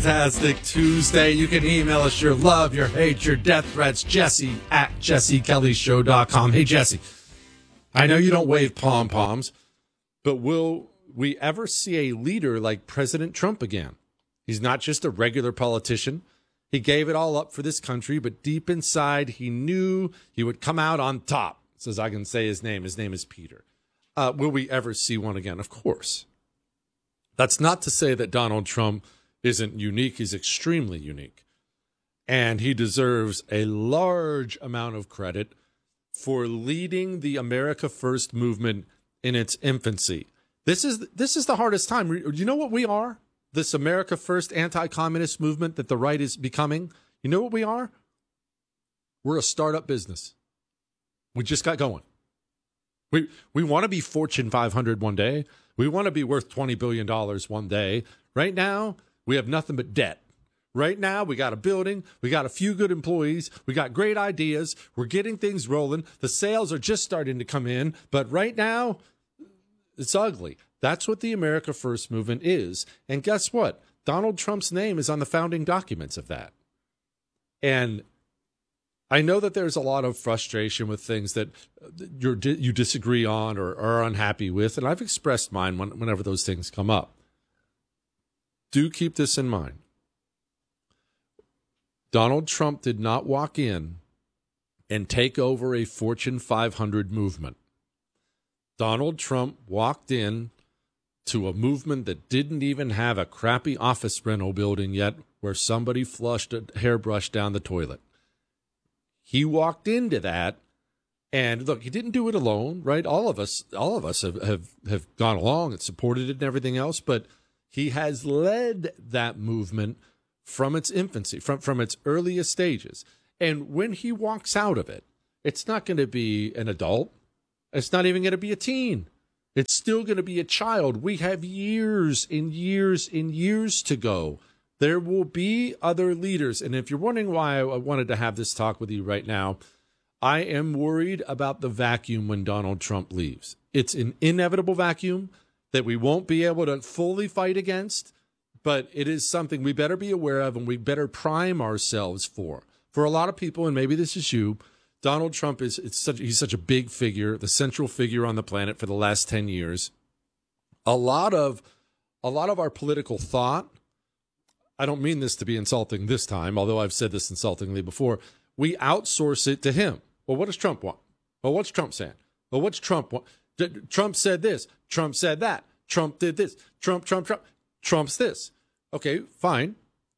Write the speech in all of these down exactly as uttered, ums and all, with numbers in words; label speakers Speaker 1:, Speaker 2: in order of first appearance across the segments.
Speaker 1: fantastic Tuesday. You can email us your love, your hate, your death threats, Jesse at jesse kelly show dot com. Hey, Jesse, I know you don't wave pom-poms, but will we ever see a leader like President Trump again? He's not just a regular politician. He gave it all up for this country, but deep inside, he knew he would come out on top. Says I can say his name. His name is Peter. Uh, will we ever see one again? Of course. That's not to say that Donald Trump isn't unique. He's extremely unique. And he deserves a large amount of credit for leading the America First movement in its infancy. This is this is the hardest time. You know what we are? This America First anti-communist movement that the right is becoming. You know what we are? We're a startup business. We just got going. We we want to be Fortune five hundred one day. We want to be worth twenty billion dollars one day. Right now, we have nothing but debt. Right now, we got a building. We got a few good employees. We got great ideas. We're getting things rolling. The sales are just starting to come in. But right now, it's ugly. That's what the America First movement is. And guess what? Donald Trump's name is on the founding documents of that. And I know that there's a lot of frustration with things that you're, you disagree on or are unhappy with. And I've expressed mine when, whenever those things come up. Do keep this in mind. Donald Trump did not walk in and take over a Fortune five hundred movement. Donald Trump walked in to a movement that didn't even have a crappy office rental building yet where somebody flushed a hairbrush down the toilet. He walked into that, and look, he didn't do it alone, right? All of us, all of us have, have, have gone along and supported it and everything else, but he has led that movement from its infancy, from, from its earliest stages. And when he walks out of it, it's not going to be an adult. It's not even going to be a teen. It's still going to be a child. We have years and years and years to go. There will be other leaders. And if you're wondering why I wanted to have this talk with you right now, I am worried about the vacuum when Donald Trump leaves. It's an inevitable vacuum that we won't be able to fully fight against, but it is something we better be aware of and we better prime ourselves for. For a lot of people, and maybe this is you, Donald Trump is it's such he's such a big figure, the central figure on the planet for the last ten years. A lot of a lot of our political thought, I don't mean this to be insulting this time, although I've said this insultingly before, we outsource it to him. Well, what does Trump want? Well, what's Trump saying? Well, what's Trump want? D- Trump said this. Trump said that. Trump did this. Trump, Trump, Trump. Trump's this. Okay, fine.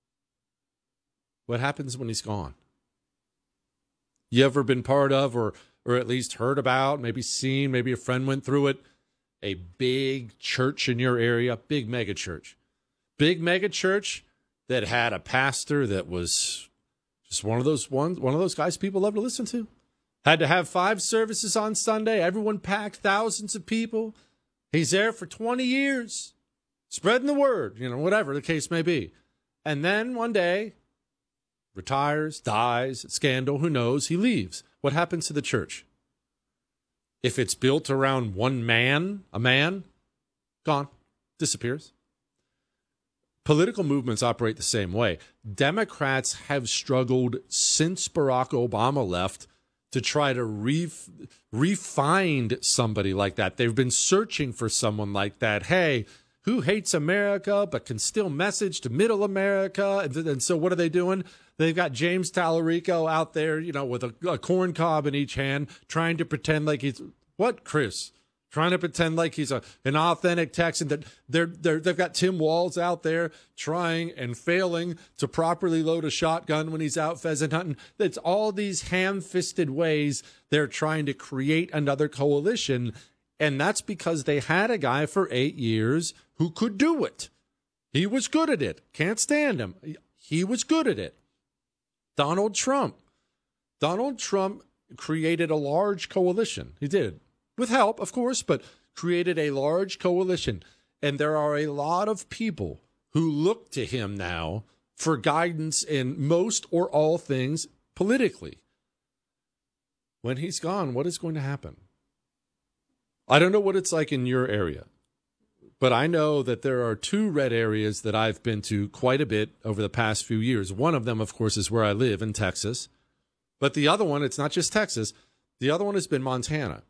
Speaker 1: What happens when he's gone? You ever been part of or or at least heard about, maybe seen, maybe a friend went through it, a big church in your area, big mega church. Big mega church that had a pastor that was just one of those ones, one of those guys people love to listen to. Had to have five services on Sunday. Everyone packed, thousands of people. He's there for twenty years, spreading the word, you know, whatever the case may be. And then one day, retires, dies, scandal, who knows, he leaves. What happens to the church? If it's built around one man, a man, gone, disappears. Political movements operate the same way. Democrats have struggled since Barack Obama left to try to re- re-find somebody like that. They've been searching for someone like that. Hey, who hates America but can still message to middle America? And, and so what are they doing? They've got James Tallarico out there, you know, with a, a corn cob in each hand, trying to pretend like he's, what, Chris? Trying to pretend like he's a, an authentic Texan. That they're, they're, they've got Tim Walz out there trying and failing to properly load a shotgun when he's out pheasant hunting. It's all these ham-fisted ways they're trying to create another coalition. And that's because they had a guy for eight years who could do it. He was good at it. Can't stand him. He was good at it. Donald Trump. Donald Trump created a large coalition. He did. With help, of course, but created a large coalition. And there are a lot of people who look to him now for guidance in most or all things politically. When he's gone, what is going to happen? I don't know what it's like in your area. But I know that there are two red areas that I've been to quite a bit over the past few years. One of them, of course, is where I live in Texas. But the other one, it's not just Texas. The other one has been Montana.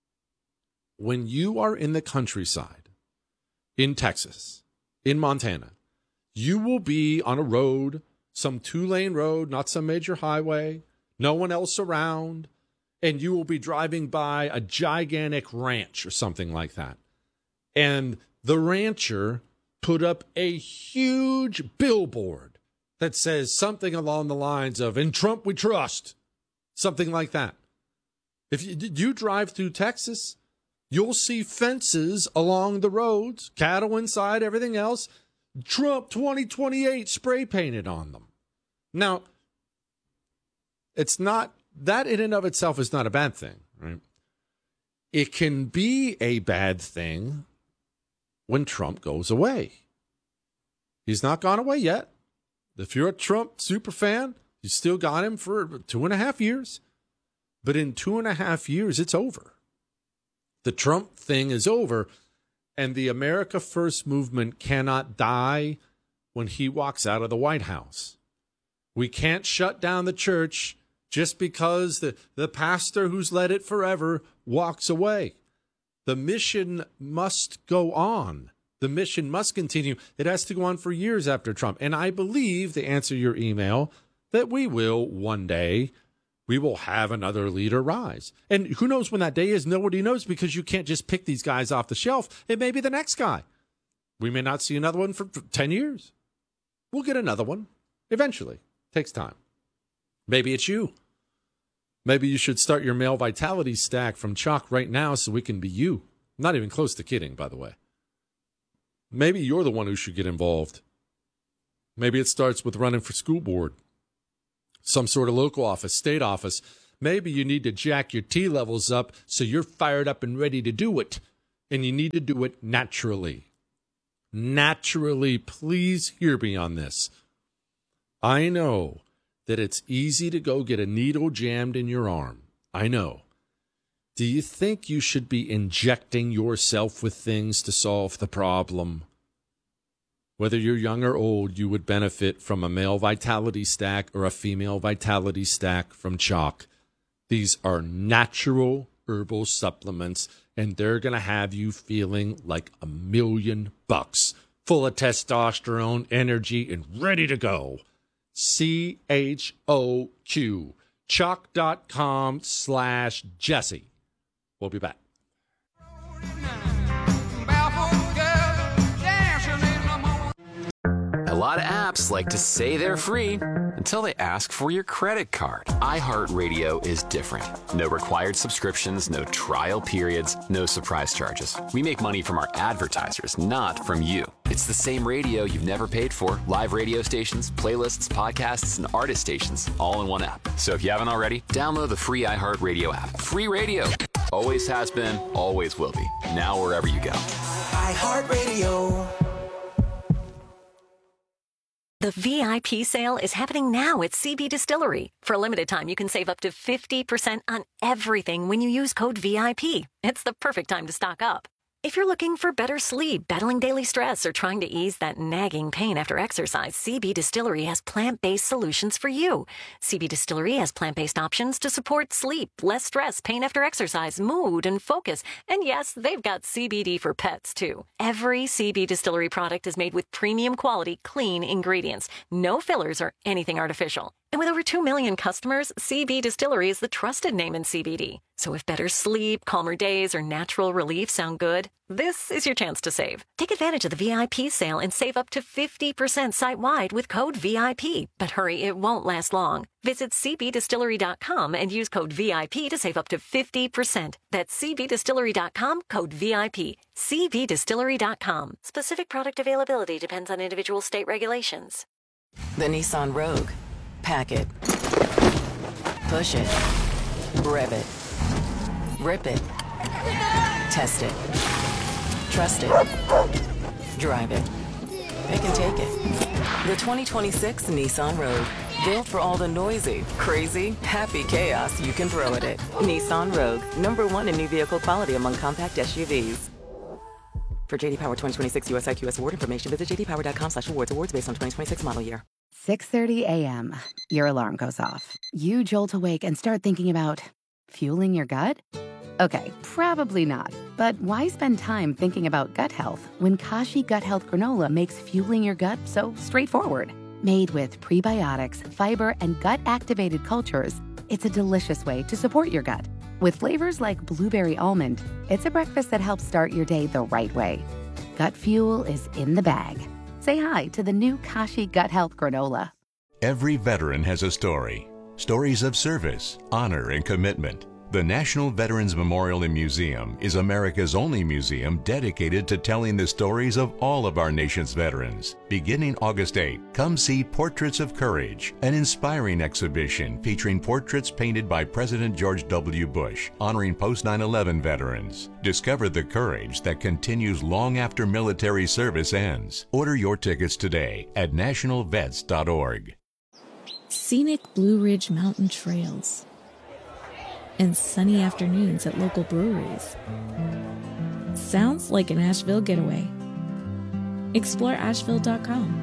Speaker 1: When you are in the countryside, in Texas, in Montana, you will be on a road, some two-lane road, not some major highway, no one else around, and you will be driving by a gigantic ranch or something like that. And the rancher put up a huge billboard that says something along the lines of, "In Trump we trust," something like that. If you, you drive through Texas, you'll see fences along the roads, cattle inside, everything else, Trump twenty twenty-eight spray painted on them. Now, it's not, that in and of itself is not a bad thing, right? It can be a bad thing when Trump goes away. He's not gone away yet. If you're a Trump super fan, you still got him for two and a half years. But in two and a half years, it's over. The Trump thing is over, and the America First movement cannot die when he walks out of the White House. We can't shut down the church just because the, the pastor who's led it forever walks away. The mission must go on. The mission must continue. It has to go on for years after Trump. And I believe, to answer your email, that we will one day, we will have another leader rise. And who knows when that day is? Nobody knows, because you can't just pick these guys off the shelf. It may be the next guy. We may not see another one for ten years. We'll get another one eventually. Takes time. Maybe it's you. Maybe you should start your male vitality stack from Chalk right now so we can be you. I'm not even close to kidding, by the way. Maybe you're the one who should get involved. Maybe it starts with running for school board, some sort of local office, state office. Maybe you need to jack your T levels up so you're fired up and ready to do it. And you need to do it naturally. Naturally, please hear me on this. I know that it's easy to go get a needle jammed in your arm. I know. Do you think you should be injecting yourself with things to solve the problem? Whether you're young or old, you would benefit from a male vitality stack or a female vitality stack from Chalk. These are natural herbal supplements, and they're going to have you feeling like a million bucks, full of testosterone, energy, and ready to go. C H O Q, chalk.com slash Jesse. We'll be back.
Speaker 2: A lot of apps like to say they're free until they ask for your credit card. iHeartRadio is different. No required subscriptions, no trial periods, no surprise charges. We make money from our advertisers, not from you. It's the same radio you've never paid for. Live radio stations, playlists, podcasts, and artist stations, all in one app. So if you haven't already, download the free iHeartRadio app. Free radio. Always has been, always will be. Now wherever you go.
Speaker 3: iHeartRadio.
Speaker 4: The V I P sale is happening now at C B Distillery. For a limited time, you can save up to fifty percent on everything when you use code V I P. It's the perfect time to stock up. If you're looking for better sleep, battling daily stress, or trying to ease that nagging pain after exercise, C B Distillery has plant-based solutions for you. C B Distillery has plant-based options to support sleep, less stress, pain after exercise, mood, and focus. And yes, they've got C B D for pets, too. Every C B Distillery product is made with premium quality, clean ingredients. No fillers or anything artificial. And with over two million customers, C B Distillery is the trusted name in C B D. So if better sleep, calmer days, or natural relief sound good, this is your chance to save. Take advantage of the V I P sale and save up to fifty percent site-wide with code V I P. But hurry, it won't last long. Visit c b distillery dot com and use code V I P to save up to fifty percent. That's c b distillery dot com, code V I P. c b distillery dot com. Specific product availability depends on individual state regulations.
Speaker 5: The Nissan Rogue. Pack it. Push it. Rev it. Rip it. Test it. Trust it. Drive it. It can take it. The twenty twenty-six Nissan Rogue. Built for all the noisy, crazy, happy chaos you can throw at it. Nissan Rogue. Number one in new vehicle quality among compact S U Vs. For J D Power twenty twenty-six U S I Q S award information, visit j d power dot com slash awards. Awards based on twenty twenty-six model year.
Speaker 6: six thirty a.m. Your alarm goes off. You jolt awake and start thinking about fueling your gut? Okay, probably not. But why spend time thinking about gut health when Kashi Gut Health Granola makes fueling your gut so straightforward? Made with prebiotics, fiber, and gut-activated cultures, it's a delicious way to support your gut. With flavors like blueberry almond, it's a breakfast that helps start your day the right way. Gut fuel is in the bag. Say hi to the new Kashi Gut Health Granola.
Speaker 7: Every veteran has a story. Stories of service, honor, and commitment. The National Veterans Memorial and Museum is America's only museum dedicated to telling the stories of all of our nation's veterans. Beginning August eighth, come see Portraits of Courage, an inspiring exhibition featuring portraits painted by President George W. Bush, honoring post nine eleven veterans. Discover the courage that continues long after military service ends. Order your tickets today at national vets dot org.
Speaker 8: Scenic Blue Ridge Mountain Trails and sunny afternoons at local breweries. Sounds like an Asheville getaway. Explore asheville dot com.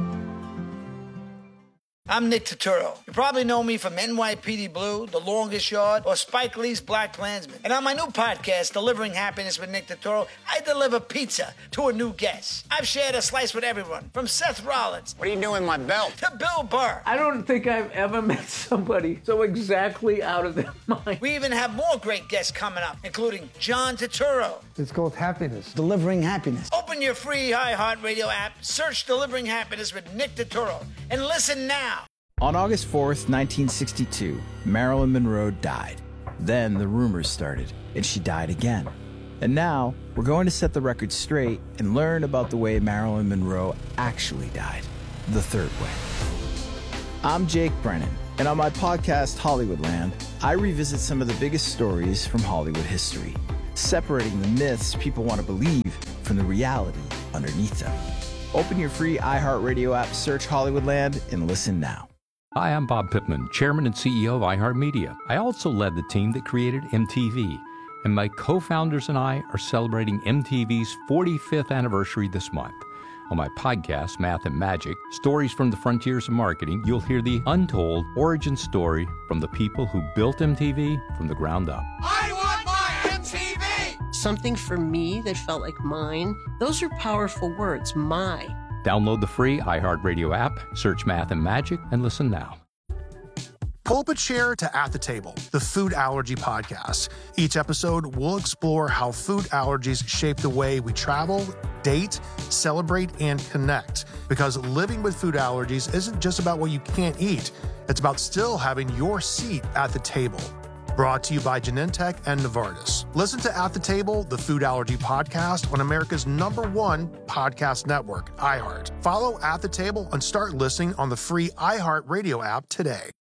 Speaker 9: I'm Nick Turturro. You probably know me from N Y P D Blue, The Longest Yard, or Spike Lee's Black Klansman. And on my new podcast, Delivering Happiness with Nick Turturro, I deliver pizza to a new guest. I've shared a slice with everyone, from Seth Rollins.
Speaker 10: What are you doing with my belt?
Speaker 9: To Bill Burr.
Speaker 11: I don't think I've ever met somebody so exactly out of their mind.
Speaker 9: We even have more great guests coming up, including John Turturro.
Speaker 12: It's called Happiness. Delivering Happiness.
Speaker 9: Open your free iHeartRadio app, search Delivering Happiness with Nick Turturro, and listen now.
Speaker 13: On August fourth, nineteen sixty-two, Marilyn Monroe died. Then the rumors started, and she died again. And now, we're going to set the record straight and learn about the way Marilyn Monroe actually died, the third way. I'm Jake Brennan, and on my podcast, Hollywoodland, I revisit some of the biggest stories from Hollywood history, separating the myths people want to believe from the reality underneath them. Open your free iHeartRadio app, search Hollywoodland, and listen now.
Speaker 14: Hi, I'm Bob Pittman, Chairman and C E O of iHeartMedia. I also led the team that created M T V, and my co-founders and I are celebrating M T V's forty-fifth anniversary this month. On my podcast, Math and Magic, Stories from the Frontiers of Marketing, you'll hear the untold origin story from the people who built M T V from the ground up.
Speaker 15: I want my M T V! Something for me that felt like mine. Those are powerful words, my.
Speaker 14: Download the free iHeartRadio app, search Math and Magic, and listen now.
Speaker 16: Pull up a chair to At the Table, the food allergy podcast. Each episode, we'll explore how food allergies shape the way we travel, date, celebrate, and connect. Because living with food allergies isn't just about what you can't eat. It's about still having your seat at the table. Brought to you by Genentech and Novartis. Listen to At the Table, the food allergy podcast on America's number one podcast network, iHeart. Follow At the Table and start listening on the free iHeartRadio app today.